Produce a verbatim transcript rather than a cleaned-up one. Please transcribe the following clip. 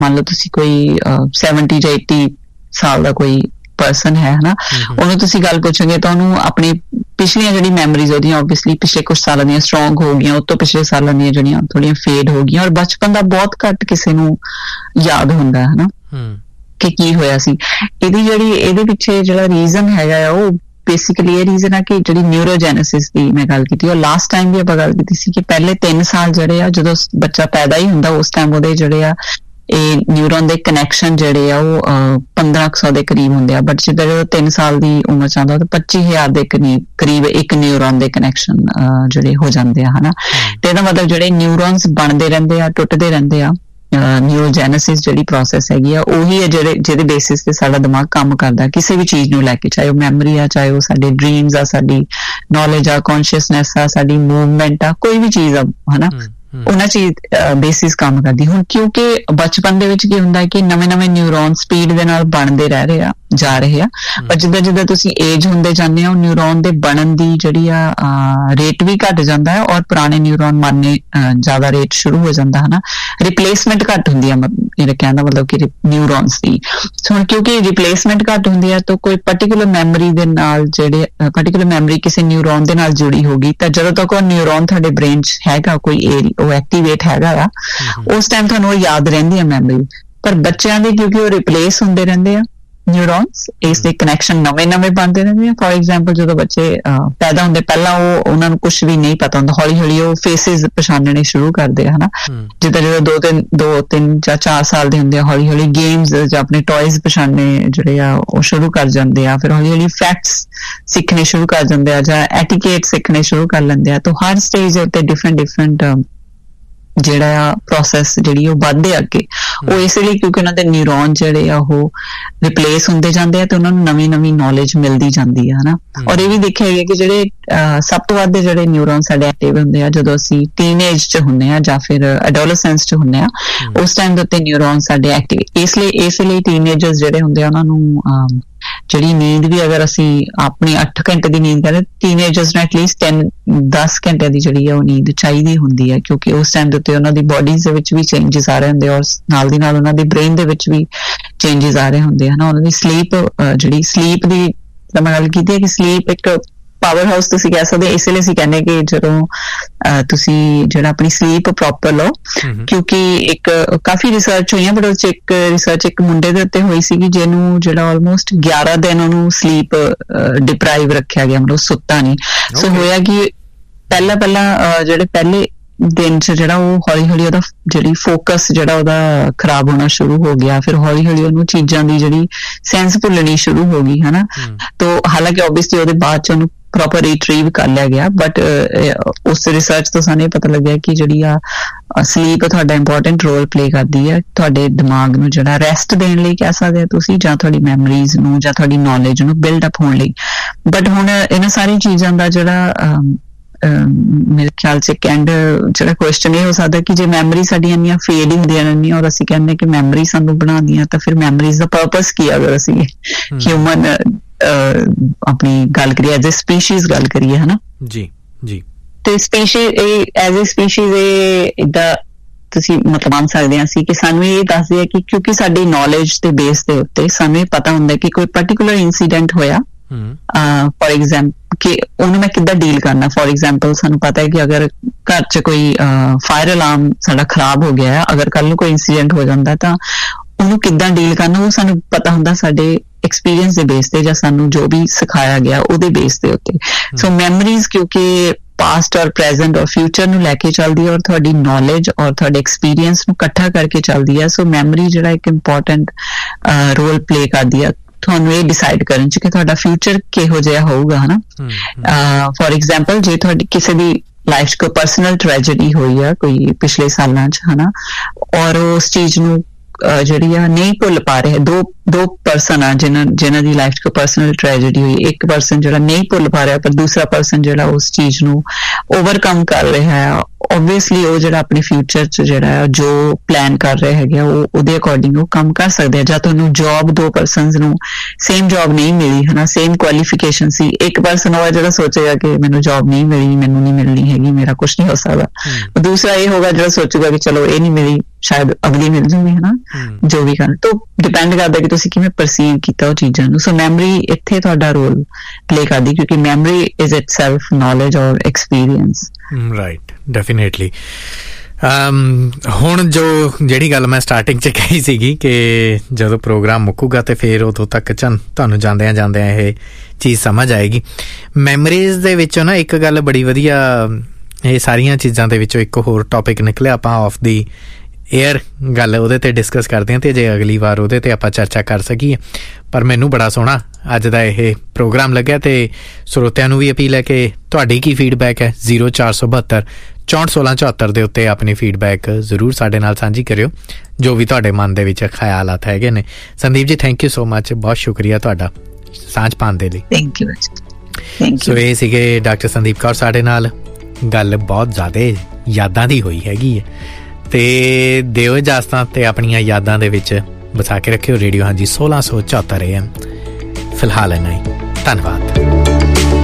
ਮੰਨ ਲਓ ਤੁਸੀਂ ਕੋਈ ਸੈਵਨਟੀ ਜਾਂ ਏਟੀ ਸਾਲ ਦਾ ਕੋਈ ਪਰਸਨ ਹੈ ਹਨਾ, ਉਹਨੂੰ ਤੁਸੀਂ ਗੱਲ ਪੁੱਛੋਗੇ ਤਾਂ ਉਹਨੂੰ ਆਪਣੀ ਪਿਛਲੀਆਂ ਜਿਹੜੀ ਮੈਮਰੀਜ਼ ਉਹਦੀਆਂ ਓਬਵੀਅਸਲੀ ਪਿਛਲੇ ਕੁਛ ਸਾਲਾਂ ਦੀਆਂ ਸਟਰੋਂਗ ਹੋ ਗਈਆਂ, ਉਹ ਤੋਂ ਪਿਛਲੇ ਸਾਲਾਂ ਦੀਆਂ ਜਿਹੜੀਆਂ ਥੋੜੀਆਂ ਫੇਡ ਹੋ ਗਈਆਂ, ਔਰ ਬਚਪਨ ਦਾ ਬਹੁਤ ਘੱਟ ਕਿਸੇ ਨੂੰ ਯਾਦ ਹੁੰਦਾ ਹਨਾ ਕਿ ਕੀ ਹੋਇਆ ਸੀ। ਇਹਦੀ ਜਿਹੜੀ ਇਹਦੇ ਪਿੱਛੇ ਜਿਹੜਾ ਰੀਜ਼ਨ ਹੈਗਾ ਆ ਉਹ ਬੇਸਿਕਲੀ ਇਹ ਰੀਜ਼ਨ ਆ ਕਿ ਜਿਹੜੀ ਨਿਊਰੋਜੈਨੇਸਿਸ ਦੀ ਮੈਂ ਗੱਲ ਕੀਤੀ, ਉਹ ਲਾਸਟ ਟਾਈਮ ਵੀ ਆਪਾਂ ਗੱਲ ਕੀਤੀ ਸੀ ਕਿ ਪਹਿਲੇ ਤਿੰਨ ਸਾਲ ਜਿਹੜੇ ਆ ਜਦੋਂ ਬੱਚਾ ਪੈਦਾ ਹੀ ਹੁੰਦਾ ਉਸ ਟਾਈਮ ਉਹਦੇ ਜਿਹੜੇ ਆ ਇਹ ਨਿਊਰੋਨ ਦੇ ਕਨੈਕਸ਼ਨ ਜਿਹੜੇ ਆ ਉਹ ਪੰਦਰਾਂ ਕੁ ਸੌ ਦੇ ਕਰੀਬ ਹੁੰਦੇ ਆ, ਬਟ ਜਿੱਦਾਂ ਜਦੋਂ ਤਿੰਨ ਸਾਲ ਦੀ ਉਮਰ ਚ ਆਉਂਦਾ ਤਾਂ ਪੱਚੀ ਹਜ਼ਾਰ ਦੇ ਕਰੀਬ ਕਰੀਬ ਇੱਕ ਨਿਊਰੋਨ ਦੇ ਕਨੈਕਸ਼ਨ ਜਿਹੜੇ ਹੋ ਜਾਂਦੇ ਆ ਹਨਾ। ਤੇ ਇਹਦਾ ਮਤਲਬ ਜਿਹੜੇ ਨਿਊਰੋਨਸ ਬਣਦੇ ਰਹਿੰਦੇ ਆ, ਟੁੱਟਦੇ ਰਹਿੰਦੇ ਆ। ਨਿਊਰੋਜੈਨੇਸਿਸ ਜਿਹੜੀ ਪ੍ਰੋਸੈਸ ਹੈਗੀ ਆ ਉਹੀ ਹੈ ਜਿਹੜੇ ਜਿਹਦੇ ਬੇਸਿਸ ਤੇ ਸਾਡਾ ਦਿਮਾਗ ਕੰਮ ਕਰਦਾ ਕਿਸੇ ਵੀ ਚੀਜ਼ ਨੂੰ ਲੈ ਕੇ, ਚਾਹੇ ਉਹ ਮੈਮਰੀ ਆ, ਚਾਹੇ ਉਹ ਸਾਡੇ ਡ੍ਰੀਮਸ ਆ, ਸਾਡੀ ਨੌਲੇਜ ਆ, ਕੌਨਸ਼ੀਅਸਨੈਸ ਆ, ਸਾਡੀ ਮੂਵਮੈਂਟ ਆ, ਕੋਈ ਵੀ ਚੀਜ਼ ਆ ਹਨਾ, ਉਹਨਾਂ ਚੀਜ਼ ਬੇਸਿਸ ਕੰਮ ਕਰਦੀ। ਹੁਣ ਕਿਉਂਕਿ ਬਚਪਨ ਦੇ ਵਿੱਚ ਕੀ ਹੁੰਦਾ ਕਿ ਨਵੇਂ ਨਵੇਂ ਨਿਊਰੋਨ ਸਪੀਡ ਦੇ ਨਾਲ ਬਣਦੇ ਰਹਿ ਰਹੇ ਆ ਜਾ ਰਹੇ ਆ, ਪਰ ਜਿੱਦਾਂ ਜਿੱਦਾਂ ਤੁਸੀਂ ਏਜ ਹੁੰਦੇ ਜਾਂਦੇ ਹੋ ਨਿਊਰੋਨ ਦੇ ਬਣਨ ਦੀ ਜਿਹੜੀ ਆ ਰੇਟ ਵੀ ਘੱਟ ਜਾਂਦਾ ਹੈ, ਔਰ ਪੁਰਾਣੇ ਨਿਊਰੋਨ ਮਰਨੇ ਜ਼ਿਆਦਾ ਰੇਟ ਸ਼ੁਰੂ ਹੋ ਜਾਂਦਾ ਹਨਾ, ਰਿਪਲੇਸਮੈਂਟ ਘੱਟ ਹੁੰਦੀ ਆ। ਮੇਰਾ ਕਹਿਣ ਦਾ ਮਤਲਬ ਕਿ ਨਿਊਰੋਨਸ ਦੀ ਹੁਣ ਕਿਉਂਕਿ ਰਿਪਲੇਸਮੈਂਟ ਘੱਟ ਹੁੰਦੀ ਆ ਤਾਂ ਕੋਈ ਪਰਟੀਕੂਲਰ ਮੈਮਰੀ ਦੇ ਨਾਲ ਜਿਹੜੇ ਪਰਟੀਕੂਲਰ ਮੈਮਰੀ ਕਿਸੇ ਨਿਊਰੋਨ ਦੇ ਨਾਲ ਜੁੜੀ ਹੋਗੀ ਤਾਂ ਜਦੋਂ ਤੱਕ ਉਹ ਨਿਊਰੋਨ ਤੁਹਾਡੇ ਬ੍ਰੇਨ 'ਚ ਹੈਗਾ, ਕੋਈ ਏਰੀਆ ਉਹ ਐਕਟੀਵੇਟ ਹੈਗਾ ਆ, ਉਸ ਟਾਈਮ ਤੁਹਾਨੂੰ ਉਹ ਯਾਦ ਰਹਿੰਦੀ ਆ ਮੈਮਰੀ। ਪਰ ਬੱਚਿਆਂ ਦੇ ਕਿਉਂਕਿ ਉਹ ਰਿਪਲੇਸ ਹੁੰਦੇ ਰਹਿੰਦੇ ਆ ਨਿਊਰੋਨਸ, ਇਸ ਦੇ ਕਨੈਕਸ਼ਨ ਨਵੇਂ ਨਵੇਂ ਬਣਦੇ ਰਹਿੰਦੇ ਆ। ਫੋਰ ਐਗਜ਼ਾਮਪਲ ਜਦੋਂ ਬੱਚੇ ਪੈਦਾ ਹੁੰਦੇ ਪਹਿਲਾਂ ਉਹ ਉਹਨਾਂ ਨੂੰ ਕੁਛ ਵੀ ਨਹੀਂ ਪਤਾ ਹੁੰਦਾ, ਹੌਲੀ ਹੌਲੀ ਉਹ ਫੇਸਿਸ ਪਛਾਣਨੇ ਸ਼ੁਰੂ ਕਰਦੇ ਆ ਹਨਾ, ਜਿੱਦਾਂ ਜਦੋਂ ਦੋ ਤਿੰਨ ਦੋ ਤਿੰਨ ਜਾਂ ਚਾਰ ਸਾਲ ਦੇ ਹੁੰਦੇ ਆ ਹੌਲੀ ਹੌਲੀ ਗੇਮਸ ਜਾਂ ਆਪਣੇ ਟॉयਜ਼ ਪਛਾਣਨੇ ਜਿਹੜੇ ਆ ਉਹ ਸ਼ੁਰੂ ਕਰ ਜਾਂਦੇ ਆ, ਫਿਰ ਹੌਲੀ ਹੌਲੀ ਫੈਕਟਸ ਸਿੱਖਣੇ ਸ਼ੁਰੂ ਕਰ ਜਾਂਦੇ ਆ ਜਾਂ ਐਟੀਕੇਟ ਸਿੱਖਣੇ ਸ਼ੁਰੂ ਕਰ ਲੈਂਦੇ ਆ। ਤਾਂ ਹਰ ਸਟੇਜ ਦੇ ਉੱਤੇ ਡਿਫਰੈਂਟ ਡਿਫਰੈਂਟ ਜਿਹੜਾ ਆ ਪ੍ਰੋਸੈਸ ਜਿਹੜੀ ਉਹ ਵੱਧਦੇ ਅੱਗੇ, ਉਹ ਇਸ ਲਈ ਕਿਉਂਕਿ ਉਹਨਾਂ ਦੇ ਨਿਊਰੋਨ ਜਿਹੜੇ ਆ ਉਹ ਰਿਪਲੇਸ ਹੁੰਦੇ ਜਾਂਦੇ ਆ ਤੇ ਉਹਨਾਂ ਨੂੰ ਨਵੀਂ ਨਵੀਂ ਨੌਲੇਜ ਮਿਲਦੀ ਜਾਂਦੀ ਆ ਹਨਾ। ਔਰ ਇਹ ਵੀ ਦੇਖਿਆ ਗਿਆ ਕਿ ਜਿਹੜੇ ਸਭ ਤੋਂ ਵੱਧ ਜਿਹੜੇ ਨਿਊਰੋਨ ਸਾਡੇ ਐਕਟਿਵ ਹੁੰਦੇ ਆ ਜਦੋਂ ਅਸੀਂ ਟੀਨੇਜ 'ਚ ਹੁੰਦੇ ਆ ਜਾਂ ਫਿਰ ਐਡੋਲੈਸੈਂਸ 'ਚ ਹੁੰਦੇ ਆ, ਉਸ ਟਾਈਮ ਦੇ ਉੱਤੇ ਨਿਊਰੋਨ ਸਾਡੇ ਐਕਟਿਵ। ਇਸ ਲਈ ਇਸ ਲਈ ਟੀਨੇਜਰਸ ਜਿਹੜੇ ਹੁੰਦੇ ਆ ਉਹਨਾਂ ਨੂੰ ਜਿਹੜੀ ਨੀਂਦ ਵੀ ਅਗਰ ਅਸੀਂ ਆਪਣੀ ਅੱਠ ਘੰਟੇ ਦੀ ਨੀਂਦ ਕਰਦੇ, ਟੀਨੇਜਰਸ ਨੂੰ ਐਟਲੀਸਟ ਤਿੰਨ ਦਸ ਘੰਟੇ ਦੀ ਜਿਹੜੀ ਆ ਉਹ ਨੀਂਦ ਚਾਹੀਦੀ ਹੁੰਦੀ ਹੈ, ਕਿਉਂਕਿ ਉਸ ਟਾਈਮ ਦੇ ਉੱਤੇ ਉਹਨਾਂ ਦੀ ਬੋਡੀਜ਼ ਦੇ ਵਿੱਚ ਵੀ ਚੇਂਜਸ ਆ ਰਹੇ ਹੁੰਦੇ ਔਰ ਨਾਲ ਦੀ ਨਾਲ ਉਹਨਾਂ ਦੀ ਬ੍ਰੇਨ ਦੇ ਵਿੱਚ ਵੀ ਚੇਂਜਸ ਆ ਰਹੇ ਹੁੰਦੇ ਹਨ। ਉਹਨਾਂ ਦੀ ਸਲੀਪ ਜਿਹੜੀ ਸਲੀਪ ਦੀ ਮੈਂ ਗੱਲ ਕੀਤੀ ਹੈ ਕਿ ਸਲੀਪ ਇੱਕ ਪਾਵਰ ਹਾਊਸ ਤੁਸੀਂ ਕਹਿ ਸਕਦੇ, ਇਸ ਲਈ ਅਸੀਂ ਕਹਿੰਦੇ ਕਿ ਜਦੋਂ ਤੁਸੀਂ ਜਿਹੜਾ ਆਪਣੀ ਸਲੀਪ ਪ੍ਰੋਪਰ ਲਓ, ਕਿਉਂਕਿ ਇੱਕ ਕਾਫੀ ਰਿਸਰਚ ਹੋਈਆਂ ਬਟ ਉਹ 'ਚ ਇੱਕ ਰਿਸਰਚ ਇੱਕ ਮੁੰਡੇ ਦੇ ਉੱਤੇ ਹੋਈ ਸੀਗੀ ਜਿਹਨੂੰ ਜਿਹੜਾ ਆਲਮੋਸਟ ਗਿਆਰਾਂ ਦਿਨ ਉਹਨੂੰ ਸਲੀਪ ਡਿਪਰਾਈਵ ਰੱਖਿਆ ਗਿਆ, ਮਤਲਬ ਸੁੱਤਾ ਨਹੀਂ। ਸੋ ਹੋਇਆ ਕਿ ਪਹਿਲਾਂ ਪਹਿਲਾਂ ਜਿਹੜੇ ਪਹਿਲੇ ਦਿਨ 'ਚ ਜਿਹੜਾ ਉਹ ਹੌਲੀ ਹੌਲੀ ਉਹਦਾ ਜਿਹੜੀ ਫੋਕਸ ਜਿਹੜਾ ਉਹਦਾ ਖਰਾਬ ਹੋਣਾ ਸ਼ੁਰੂ ਹੋ ਗਿਆ, ਫਿਰ ਹੌਲੀ ਹੌਲੀ ਉਹਨੂੰ ਚੀਜ਼ਾਂ ਦੀ ਜਿਹੜੀ ਸੈਂਸ ਭੁੱਲਣੀ ਸ਼ੁਰੂ ਹੋ ਗਈ ਹਨਾ। ਤਾਂ ਹਾਲਾਂਕਿ ਓਬਵੀਅਸਲੀ ਉਹਦੇ ਬਾਅਦ 'ਚ ਉਹਨੂੰ ਪ੍ਰੋਪਰ ਰਿਟਰੀਵ ਕਰ ਲਿਆ ਗਿਆ, ਬਟ ਉਸ ਰਿਸਰਚ ਤੋਂ ਸਾਨੂੰ ਇਹ ਪਤਾ ਲੱਗਿਆ ਕਿ ਜਿਹੜੀ ਆ ਸਲੀਪ ਤੁਹਾਡਾ ਇੰਪੋਰਟੈਂਟ ਰੋਲ ਪਲੇ ਕਰਦੀ ਹੈ ਤੁਹਾਡੇ ਦਿਮਾਗ ਨੂੰ ਜਿਹੜਾ ਰੈਸਟ ਦੇਣ ਲਈ ਕਹਿ ਸਕਦੇ ਹੋ ਤੁਸੀਂ, ਜਾਂ ਤੁਹਾਡੀ ਮੈਮਰੀਜ਼ ਨੂੰ ਜਾਂ ਤੁਹਾਡੀ ਨੌਲੇਜ ਨੂੰ ਬਿਲਡ ਅਪ ਹੋਣ ਲਈ। ਬਟ ਹੁਣ ਇਹਨਾਂ ਸਾਰੀਆਂ ਚੀਜ਼ਾਂ ਦਾ ਜਿਹੜਾ ਮੇਰੇ ਖਿਆਲ 'ਚ ਕੈਂਡ ਜਿਹੜਾ ਕੁਐਸਚਨ ਇਹ ਹੋ ਸਕਦਾ ਕਿ ਜੇ ਮੈਮਰੀ ਸਾਡੀਆਂ ਇੰਨੀਆਂ ਫੇਡ ਹੁੰਦੀਆਂ ਰਹਿੰਦੀਆਂ ਔਰ ਅਸੀਂ ਕਹਿੰਦੇ ਕਿ ਮੈਮਰੀ ਸਾਨੂੰ ਬਣਾਉਂਦੀਆਂ, ਤਾਂ ਫਿਰ ਮੈਮਰੀਜ਼ ਦਾ ਪਰਪਸ ਕੀ ਅਗਰ ਅਸੀਂ ਹਿਊਮਨ ਆਪਣੀ ਗੱਲ ਕਰੀਏ ਐਜ਼ ਏ ਸਪੀਸ਼ੀਜ਼ ਗੱਲ ਕਰੀਏ ਹਨਾ। ਜੀ ਜੀ ਤੇ ਸਪੀਸ਼ੀਜ਼ ਐਜ਼ ਏ ਸਪੀਸ਼ੀਜ਼ ਇਹ ਏਦਾਂ ਤੁਸੀਂ ਮਤਲਬ ਮੰਨ ਸਕਦੇ ਹਾਂ ਅਸੀਂ ਕਿ ਸਾਨੂੰ ਇਹ ਦੱਸਦੇ ਆ ਕਿ ਕਿਉਂਕਿ ਸਾਡੀ ਨੌਲੇਜ ਦੇ ਬੇਸ ਦੇ ਉੱਤੇ ਸਾਨੂੰ ਇਹ ਪਤਾ ਹੁੰਦਾ ਕਿ ਕੋਈ ਪਰਟੀਕੂਲਰ ਇੰਸੀਡੈਂਟ ਹੋਇਆ, ਫੋਰ ਐਗਜ਼ਾਮਪਲ ਕਿ ਉਹਨੂੰ ਮੈਂ ਕਿੱਦਾਂ ਡੀਲ ਕਰਨਾ। ਫੋਰ ਐਗਜ਼ਾਮਪਲ ਸਾਨੂੰ ਪਤਾ ਹੈ ਕਿ ਅਗਰ ਘਰ 'ਚ ਕੋਈ ਫਾਇਰ ਅਲਾਰਮ ਸਾਡਾ ਖਰਾਬ ਹੋ ਗਿਆ ਹੈ, ਅਗਰ ਕੱਲ ਨੂੰ ਕੋਈ ਇੰਸੀਡੈਂਟ ਹੋ ਜਾਂਦਾ ਤਾਂ ਉਹਨੂੰ ਕਿੱਦਾਂ ਡੀਲ ਕਰਨਾ ਉਹ ਸਾਨੂੰ ਪਤਾ ਹੁੰਦਾ ਸਾਡੇ ਐਕਸਪੀਰੀਅੰਸ ਦੇ ਬੇਸ ਤੇ ਜਾਂ ਸਾਨੂੰ ਜੋ ਵੀ ਸਿਖਾਇਆ ਗਿਆ ਉਹਦੇ ਬੇਸ ਦੇ ਉੱਤੇ। ਸੋ ਮੈਮਰੀਜ਼ ਕਿਉਂਕਿ ਪਾਸਟ ਔਰ ਪ੍ਰੈਜ਼ੈਂਟ ਔਰ ਫਿਊਚਰ ਨੂੰ ਲੈ ਕੇ ਚੱਲਦੀ ਹੈ ਔਰ ਤੁਹਾਡੀ ਨੌਲੇਜ ਔਰ ਤੁਹਾਡੇ ਐਕਸਪੀਰੀਅੰਸ ਨੂੰ ਇਕੱਠਾ ਕਰਕੇ ਚੱਲਦੀ ਹੈ। ਸੋ ਮੈਮਰੀ ਜਿਹੜਾ ਇੱਕ ਇੰਪੋਰਟੈਂਟ ਰੋਲ ਪਲੇ ਕਰਦੀ ਹੈ ਤੁਹਾਨੂੰ ਇਹ ਡਿਸਾਈਡ ਕਰਨ 'ਚ ਕਿ ਤੁਹਾਡਾ ਫਿਊਚਰ ਕਿਹੋ ਜਿਹਾ ਹੋਊਗਾ ਹਨਾ। ਫੋਰ ਐਗਜ਼ਾਮਪਲ ਜੇ ਤੁਹਾਡੀ ਕਿਸੇ ਦੀ ਲਾਈਫ 'ਚ ਕੋਈ ਪਰਸਨਲ ਟ੍ਰੈਜਡੀ ਹੋਈ ਆ ਕੋਈ ਪਿਛਲੇ ਸਾਲਾਂ 'ਚ ਹਨਾ, ਔਰ ਉਸ ਚੀਜ਼ ਨੂੰ ਜਿਹੜੀ ਆ ਨਹੀਂ ਭੁੱਲ ਪਾ ਰਹੇ, ਦੋ ਦੋ ਪਰਸਨ ਆ ਜਿਨ੍ਹਾਂ ਜਿਨ੍ਹਾਂ ਦੀ ਲਾਈਫ 'ਚ ਕੋਈ ਪਰਸਨਲ ਟ੍ਰੈਜੇਡੀ ਹੋਈ, ਇੱਕ ਪਰਸਨ ਜਿਹੜਾ ਨਹੀਂ ਭੁੱਲ ਪਾ ਰਿਹਾ ਪਰ ਦੂਸਰਾ ਪਰਸਨ ਜਿਹੜਾ ਉਸ ਚੀਜ਼ ਨੂੰ ਓਵਰਕਮ ਕਰ ਰਿਹਾ ਹੈ, ਓਬਵੀਅਸਲੀ ਉਹ ਜਿਹੜਾ ਆਪਣੇ ਫਿਊਚਰ 'ਚ ਜਿਹੜਾ ਹੈ ਜੋ ਪਲਾਨ ਕਰ ਰਹੇ ਹੈਗੇ ਆ ਉਹ ਉਹਦੇ ਅਕੋਰਡਿੰਗ ਉਹ ਕੰਮ ਕਰ ਸਕਦੇ ਆ। ਜਾਂ ਤੁਹਾਨੂੰ ਜੌਬ ਦੋ ਪਰਸਨਸ ਨੂੰ ਸੇਮ ਜੌਬ ਨਹੀਂ ਮਿਲੀ ਹੈ ਨਾ, ਸੇਮ ਕੁਆਲੀਫਿਕੇਸ਼ਨ ਸੀ, ਇੱਕ ਪਰਸਨ ਉਹ ਜਿਹੜਾ ਸੋਚੇਗਾ ਕਿ ਮੈਨੂੰ ਜੌਬ ਨਹੀਂ ਮਿਲੀ, ਮੈਨੂੰ ਨਹੀਂ ਮਿਲਣੀ ਹੈਗੀ, ਮੇਰਾ ਕੁਛ ਨਹੀਂ ਹੋ ਸਕਦਾ, ਦੂਸਰਾ ਇਹ ਹੋਗਾ ਜਿਹੜਾ ਸੋਚੂਗਾ ਕਿ ਚਲੋ ਇਹ ਨਹੀਂ ਮਿਲੀ ਸ਼ਾਇਦ ਅਗਲੀ ਮਿਲ ਜੂਗੀ, ਹੈ ਨਾ, ਜੋ ਵੀ ਕਰ। ਤਾਂ ਡਿਪੈਂਡ ਕਰਦਾ ਕਿ ਤੁਸੀਂ ਕਿਵੇਂ ਪਰਸੀਵ ਕੀਤਾ ਉਹ ਚੀਜ਼ਾਂ ਨੂੰ। ਸੋ ਮੈਮਰੀ ਇੱਥੇ ਤੁਹਾਡਾ ਰੋਲ ਪਲੇ ਕਰਦੀ, ਕਿਉਂਕਿ ਮੈਮਰੀ ਇਜ਼ ਇਟਸੈਲਫ ਨੌਲੇਜ ਔਰ ਐਕਸਪੀਰੀਅੰਸ। Right, definitely. ਹੁਣ ਜੋ ਜਿਹੜੀ ਗੱਲ ਮੈਂ ਸਟਾਰਟਿੰਗ 'ਚ ਕਹੀ ਸੀਗੀ ਕਿ ਜਦੋਂ ਪ੍ਰੋਗਰਾਮ ਮੁੱਕੂਗਾ ਤੇ ਫਿਰ ਉਦੋਂ ਤੱਕ ਚੰ ਤੁਹਾਨੂੰ ਜਾਂਦਿਆਂ ਜਾਂਦਿਆਂ ਇਹ ਚੀਜ਼ ਸਮਝ ਆਏਗੀ। ਮੈਮਰੀਜ਼ ਦੇ ਵਿੱਚੋਂ ਨਾ ਇੱਕ ਗੱਲ ਬੜੀ ਵਧੀਆ, ਇਹ ਸਾਰੀਆਂ ਚੀਜ਼ਾਂ ਦੇ ਵਿੱਚੋਂ ਇੱਕ ਹੋਰ ਟੌਪਿਕ ਨਿਕਲਿਆ, ਆਪਾਂ ਆਫ ਦੀ ਏਅਰ ਗੱਲ ਉਹਦੇ 'ਤੇ ਡਿਸਕਸ ਕਰਦੇ ਹਾਂ ਅਤੇ ਜੇ ਅਗਲੀ ਵਾਰ ਉਹਦੇ 'ਤੇ ਆਪਾਂ ਚਰਚਾ ਕਰ ਸਕੀਏ। ਪਰ ਮੈਨੂੰ ਬੜਾ ਸੋਹਣਾ ਅੱਜ ਦਾ ਇਹ ਪ੍ਰੋਗਰਾਮ ਲੱਗਿਆ ਅਤੇ ਸਰੋਤਿਆਂ ਨੂੰ ਵੀ ਅਪੀਲ ਹੈ ਕਿ ਤੁਹਾਡੀ ਕੀ ਫੀਡਬੈਕ ਹੈ, ਜ਼ੀਰੋ ਚਾਰ ਸੌ ਬਹੱਤਰ ਚੌਂਹਠ ਸੋਲਾਂ ਚੁਹੱਤਰ ਦੇ ਉੱਤੇ ਆਪਣੀ ਫੀਡਬੈਕ ਜ਼ਰੂਰ ਸਾਡੇ ਨਾਲ ਸਾਂਝੀ ਕਰਿਓ, ਜੋ ਵੀ ਤੁਹਾਡੇ ਮਨ ਦੇ ਵਿੱਚ ਖਿਆਲਾਤ ਹੈਗੇ ਨੇ। Sandeep ji, thank you so much, ਬਹੁਤ ਸ਼ੁਕਰੀਆ ਤੁਹਾਡਾ ਸਾਂਝ ਪਾਉਣ ਦੇ ਲਈ। Thank you. ਸੋ ਇਹ ਸੀਗੇ ਡਾਕਟਰ ਸੰਦੀਪ ਕੌਰ ਸਾਡੇ ਨਾਲ। ਗੱਲ ਬਹੁਤ ਜ਼ਿਆਦਾ ਯਾਦਾਂ ਦੀ ਹੋਈ ਹੈਗੀ ਹੈ ਅਤੇ ਦਿਓ ਇਜਾਜ਼ਤਾਂ ਅਤੇ ਆਪਣੀਆਂ ਯਾਦਾਂ ਦੇ ਵਿੱਚ ਵਸਾ ਕੇ ਰੱਖਿਓ ਰੇਡੀਓ ਹਾਂਜੀ ਸੋਲਾਂ ਸੌ ਚੁਹੱਤਰ ਏ ਐਮ। ਫਿਲਹਾਲ ਇੰਨਾ ਹੀ, ਧੰਨਵਾਦ।